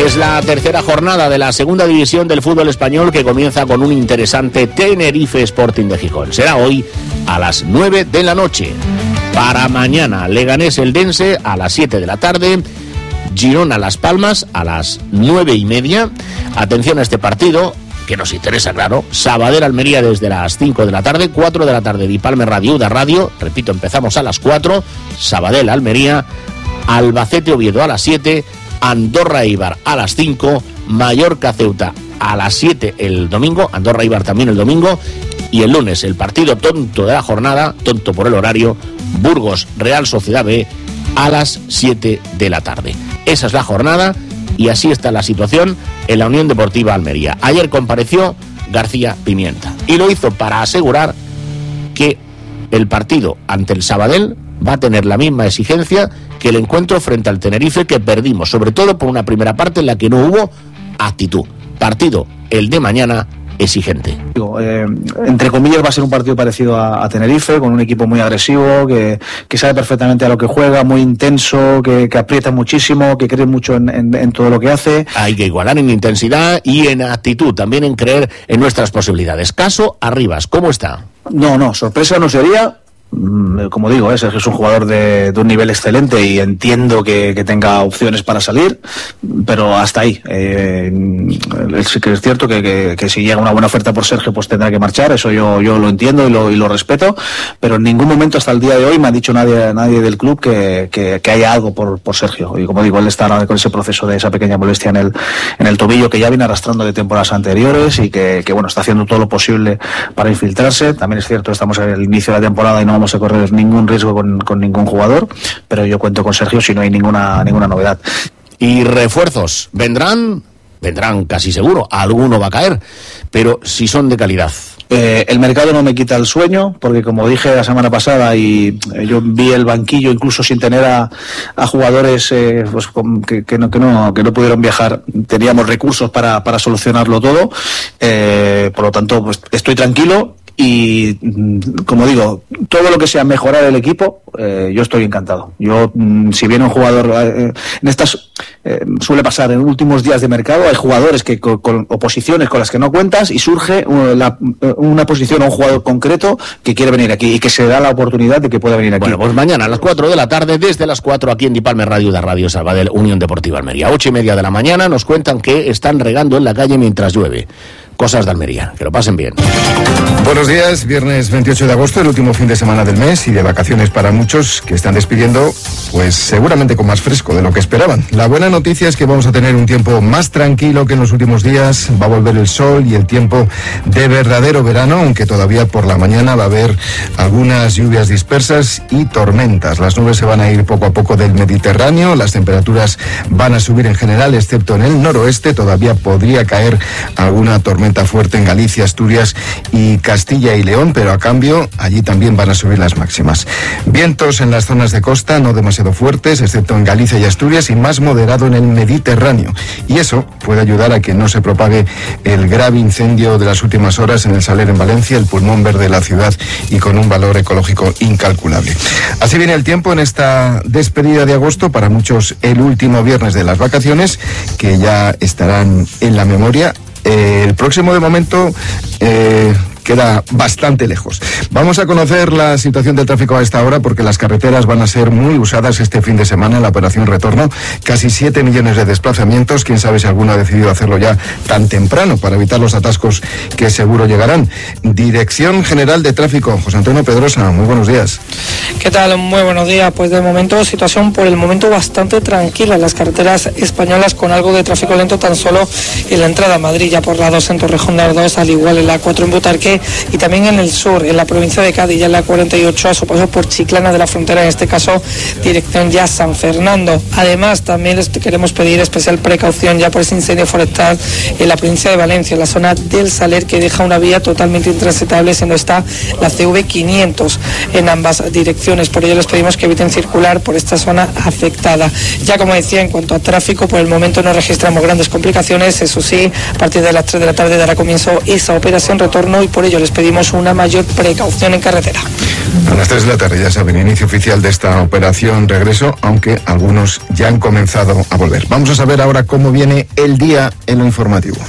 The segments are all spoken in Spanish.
Es la tercera jornada de la segunda división del fútbol español que comienza con un interesante Tenerife Sporting de Gijón. Será hoy a las 9 de la noche. Para mañana, Leganés Eldense a las 7 de la tarde. Girona Las Palmas a las 9:30. Atención a este partido, que nos interesa, claro. Sabadell Almería desde las 5 de la tarde. 4 de la tarde, Dipalme Radio, Uda Radio. Repito, empezamos a las 4. Sabadell Almería. Albacete Oviedo a las 7. Andorra Eibar a las 5. Mallorca Ceuta a las 7 el domingo. Andorra Eibar también el domingo. Y el lunes, el partido tonto de la jornada, tonto por el horario, Burgos Real Sociedad B a las 7 de la tarde. Esa es la jornada y así está la situación en la Unión Deportiva Almería. Ayer compareció García Pimienta y lo hizo para asegurar que el partido ante el Sabadell va a tener la misma exigencia que el encuentro frente al Tenerife, que perdimos, sobre todo por una primera parte en la que no hubo actitud. Partido, el de mañana, exigente. Entre comillas va a ser un partido parecido a Tenerife, con un equipo muy agresivo, que sabe perfectamente a lo que juega, muy intenso, que aprieta muchísimo, que cree mucho en todo lo que hace. Hay que igualar en intensidad y en actitud, también en creer en nuestras posibilidades. Caso Arribas, ¿cómo está? No, sorpresa no sería. Como digo, Sergio es un jugador de un nivel excelente y entiendo que tenga opciones para salir, pero hasta ahí. Sí que es cierto que si llega una buena oferta por Sergio, pues tendrá que marchar. Eso yo lo entiendo y lo respeto, pero en ningún momento hasta el día de hoy me ha dicho nadie del club que haya algo por Sergio. Y como digo, él está con ese proceso de esa pequeña molestia en el tobillo que ya viene arrastrando de temporadas anteriores y que bueno, está haciendo todo lo posible para infiltrarse. También es cierto, estamos en el inicio de la temporada y no vamos a correr ningún riesgo con ningún jugador, pero yo cuento con Sergio si no hay ninguna novedad. ¿Y refuerzos? ¿Vendrán casi seguro? Alguno va a caer, pero si son de calidad. El mercado no me quita el sueño, porque como dije la semana pasada, y yo vi el banquillo incluso sin tener a jugadores pues, que no pudieron viajar. Teníamos recursos para solucionarlo todo, por lo tanto pues, estoy tranquilo. Y como digo, todo lo que sea mejorar el equipo, yo estoy encantado. Yo, si viene un jugador, en estas suele pasar en últimos días de mercado, hay jugadores que con oposiciones con las que no cuentas y surge una posición o un jugador concreto que quiere venir aquí y que se da la oportunidad de que pueda venir aquí. Bueno, pues mañana a las 4 de la tarde, desde las 4 aquí en Dipalme Radio de Radio Sabadell, Unión Deportiva Almería. 8:30 de la mañana nos cuentan que están regando en la calle mientras llueve. Cosas de Almería, que lo pasen bien. Buenos días, viernes 28 de agosto, el último fin de semana del mes y de vacaciones para muchos que están despidiendo, pues seguramente con más fresco de lo que esperaban. La buena noticia es que vamos a tener un tiempo más tranquilo que en los últimos días, va a volver el sol y el tiempo de verdadero verano, aunque todavía por la mañana va a haber algunas lluvias dispersas y tormentas. Las nubes se van a ir poco a poco del Mediterráneo, las temperaturas van a subir en general, excepto en el noroeste, todavía podría caer alguna tormenta fuerte en Galicia, Asturias y Castilla y León, pero a cambio allí también van a subir las máximas. Vientos en las zonas de costa no demasiado fuertes, excepto en Galicia y Asturias, y más moderado en el Mediterráneo. Y eso puede ayudar a que no se propague el grave incendio de las últimas horas en el Saler en Valencia, el pulmón verde de la ciudad y con un valor ecológico incalculable. Así viene el tiempo en esta despedida de agosto, para muchos el último viernes de las vacaciones, que ya estarán en la memoria. El próximo, de momento, queda bastante lejos. Vamos a conocer la situación del tráfico a esta hora, porque las carreteras van a ser muy usadas este fin de semana en la operación Retorno. Casi 7 millones de desplazamientos. Quién sabe si alguno ha decidido hacerlo ya tan temprano para evitar los atascos que seguro llegarán. Dirección General de Tráfico, José Antonio Pedrosa, muy buenos días. ¿Qué tal? Muy buenos días. Pues de momento, situación por el momento bastante tranquila en las carreteras españolas, con algo de tráfico lento tan solo en la entrada a Madrid, ya por la 2 en Torrejón de Ardoz, al igual en la 4 en Butarque, y también en el sur, en la provincia de Cádiz, ya en la 48 a su paso por Chiclana de la Frontera, en este caso dirección ya San Fernando. Además, también les queremos pedir especial precaución ya por ese incendio forestal en la provincia de Valencia, en la zona del Saler, que deja una vía totalmente intransitable, siendo esta la CV500 en ambas direcciones. Por ello les pedimos que eviten circular por esta zona afectada. Ya como decía, en cuanto a tráfico, por el momento no registramos grandes complicaciones. Eso sí, a partir de las 3 de la tarde dará comienzo esa operación Retorno, y por ello les pedimos una mayor precaución en carretera. A las 3 de la tarde, ya saben, inicio oficial de esta operación regreso, aunque algunos ya han comenzado a volver. Vamos a saber ahora cómo viene el día en lo informativo.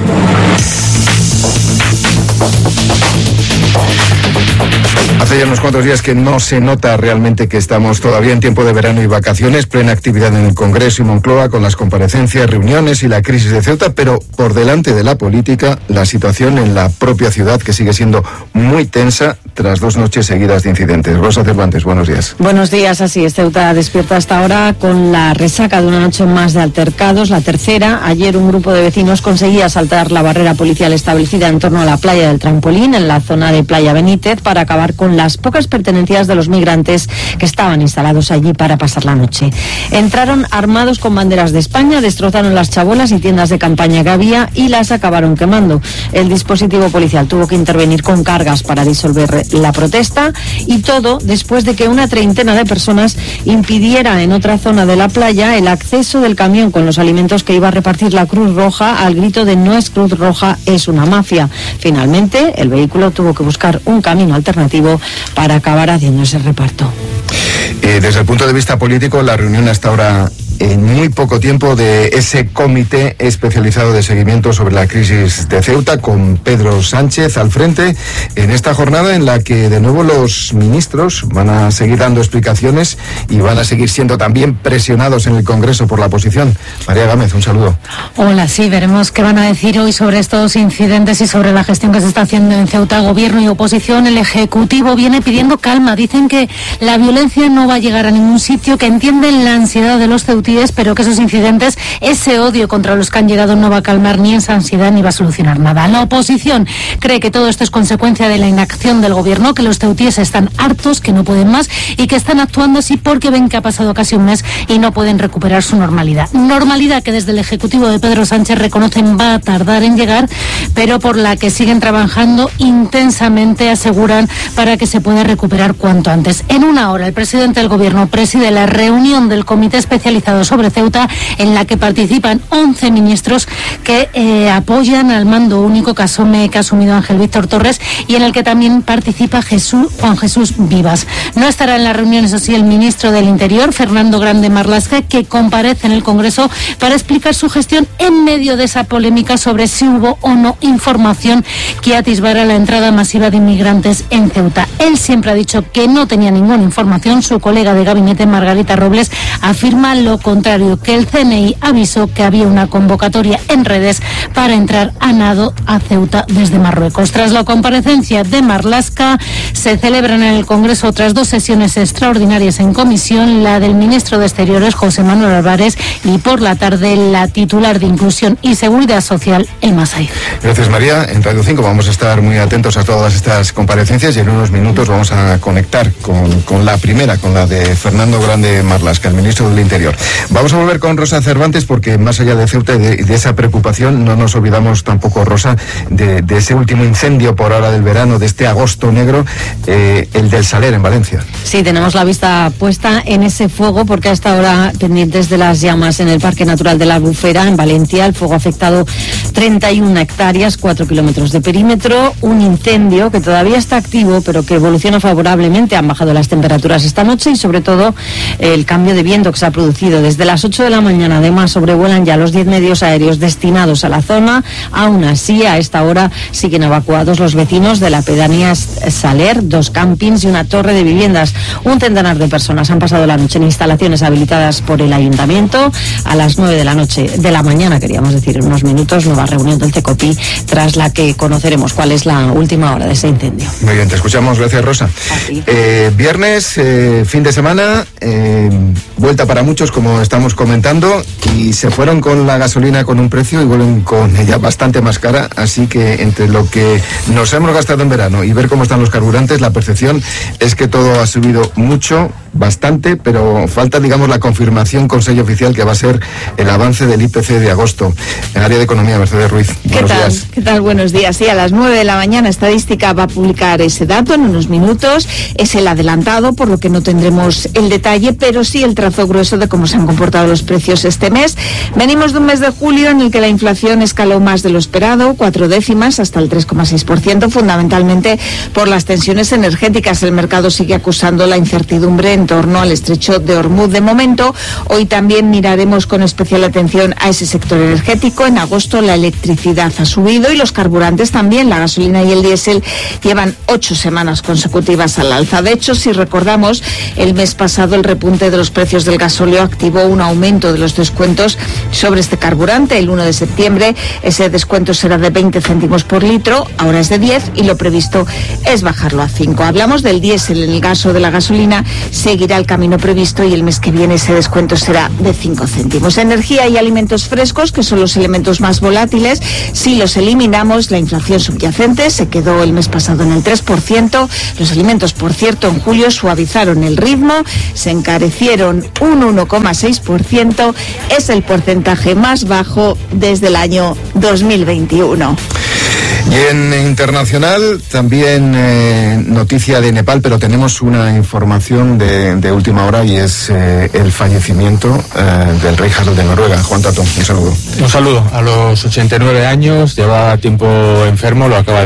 Hace ya unos cuantos días que no se nota realmente que estamos todavía en tiempo de verano y vacaciones, plena actividad en el Congreso y Moncloa con las comparecencias, reuniones y la crisis de Ceuta, pero por delante de la política, la situación en la propia ciudad que sigue siendo muy tensa tras 2 noches seguidas de incidentes. Rosa Cervantes, buenos días. Buenos días, así es. Ceuta despierta hasta ahora con la resaca de una noche más de altercados, la tercera. Ayer un grupo de vecinos conseguía saltar la barrera policial establecida en torno a la playa del Trampolín, en la zona de Playa Benítez, para acabar con las pocas pertenencias de los migrantes que estaban instalados allí para pasar la noche. Entraron armados con banderas de España, destrozaron las chabolas y tiendas de campaña que había y las acabaron quemando. El dispositivo policial tuvo que intervenir con cargas para disolver la protesta, y todo después de que una treintena de personas impidiera en otra zona de la playa el acceso del camión con los alimentos que iba a repartir la Cruz Roja al grito de "no es Cruz Roja, es una mafia". Finalmente, el vehículo tuvo que buscar un camino alternativo para acabar haciendo ese reparto. Desde el punto de vista político, la reunión hasta ahora en muy poco tiempo de ese comité especializado de seguimiento sobre la crisis de Ceuta, con Pedro Sánchez al frente, en esta jornada en la que de nuevo los ministros van a seguir dando explicaciones y van a seguir siendo también presionados en el Congreso por la oposición. María Gámez, un saludo. Hola, sí, veremos qué van a decir hoy sobre estos incidentes y sobre la gestión que se está haciendo en Ceuta. Gobierno y oposición, el Ejecutivo viene pidiendo calma. Dicen que la violencia no va a llegar a ningún sitio, que entienden la ansiedad de los ceutíes, pero que esos incidentes, ese odio contra los que han llegado, no va a calmar ni esa ansiedad ni va a solucionar nada. La oposición cree que todo esto es consecuencia de la inacción del gobierno, que los ceutíes están hartos, que no pueden más y que están actuando así porque ven que ha pasado casi un mes y no pueden recuperar su normalidad. Normalidad que desde el Ejecutivo de Pedro Sánchez reconocen va a tardar en llegar, pero por la que siguen trabajando intensamente, aseguran, para que se pueda recuperar cuanto antes. En una hora, el presidente del gobierno preside la reunión del comité especializado sobre Ceuta, en la que participan 11 ministros que apoyan al mando único que ha asumido Ángel Víctor Torres, y en el que también participa Juan Jesús Vivas. No estará en la reunión, eso sí, el ministro del Interior, Fernando Grande Marlaska, que comparece en el Congreso para explicar su gestión en medio de esa polémica sobre si hubo o no información que atisbara la entrada masiva de inmigrantes en Ceuta. Él siempre ha dicho que no tenía ninguna información. Su colega de gabinete, Margarita Robles, afirma lo contrario, que el CNI avisó que había una convocatoria en redes para entrar a nado a Ceuta desde Marruecos. Tras la comparecencia de Marlaska, se celebran en el Congreso otras 2 sesiones extraordinarias en comisión, la del ministro de Exteriores, José Manuel Álvarez, y por la tarde la titular de Inclusión y Seguridad Social, Emma Saiz. Gracias, María. En Radio 5 vamos a estar muy atentos a todas estas comparecencias y en unos minutos vamos a conectar con la primera, con la de Fernando Grande Marlaska, el ministro del Interior. Vamos a volver con Rosa Cervantes, porque más allá de Ceuta y de esa preocupación, no nos olvidamos tampoco, Rosa, de ese último incendio por hora del verano, de este agosto negro, el del Saler en Valencia. Sí, tenemos la vista puesta en ese fuego, porque hasta ahora, pendientes de las llamas en el Parque Natural de la Albufera, en Valencia, el fuego ha afectado 31 hectáreas, 4 kilómetros de perímetro, un incendio que todavía está activo, pero que evoluciona favorablemente. Han bajado las temperaturas esta noche y, sobre todo, el cambio de viento que se ha producido desde las 8 de la mañana. Además, sobrevuelan ya los 10 medios aéreos destinados a la zona. Aún así, a esta hora siguen evacuados los vecinos de la pedanía Saler, 2 campings y una torre de viviendas. Un centenar de personas han pasado la noche en instalaciones habilitadas por el ayuntamiento. A las 9 de la mañana, queríamos decir, en unos minutos, nueva reunión del CECOPI, tras la que conoceremos cuál es la última hora de ese incendio. Muy bien, te escuchamos. Gracias, Rosa. Viernes, fin de semana, vuelta para muchos, como estamos comentando, y se fueron con la gasolina con un precio y vuelven con ella bastante más cara, así que entre lo que nos hemos gastado en verano y ver cómo están los carburantes, la percepción es que todo ha subido mucho, bastante, pero falta, digamos, la confirmación con sello oficial, que va a ser el avance del IPC de agosto. En área de economía, Mercedes Ruiz. Buenos días. ¿Qué tal? Buenos días. Sí, a las 9 de la mañana Estadística va a publicar ese dato en unos minutos. Es el adelantado, por lo que no tendremos el detalle, pero sí el trazo grueso de cómo se se han comportado los precios este mes. Venimos de un mes de julio en el que la inflación escaló más de lo esperado, 4 décimas hasta el 3,6%, fundamentalmente por las tensiones energéticas. El mercado sigue acusando la incertidumbre en torno al estrecho de Hormuz. De momento, hoy también miraremos con especial atención a ese sector energético. En agosto la electricidad ha subido y los carburantes también. La gasolina y el diésel llevan 8 semanas consecutivas al alza. De hecho, si recordamos, el mes pasado el repunte de los precios del gasóleo activó un aumento de los descuentos sobre este carburante. El 1 de septiembre ese descuento será de 20 céntimos por litro, ahora es de 10 y lo previsto es bajarlo a 5. Hablamos del diésel. En el caso de la gasolina seguirá el camino previsto y el mes que viene ese descuento será de 5 céntimos. Energía y alimentos frescos, que son los elementos más volátiles, si los eliminamos, la inflación subyacente se quedó el mes pasado en el 3%. Los alimentos, por cierto, en julio suavizaron el ritmo, se encarecieron un 1,6%, es el porcentaje más bajo desde el año 2021. Y en internacional también noticia de Nepal, pero tenemos una información de última hora y es el fallecimiento del rey Harald de Noruega. Juan Tato, un saludo. Un saludo. A los 89 años, lleva tiempo enfermo, lo acaba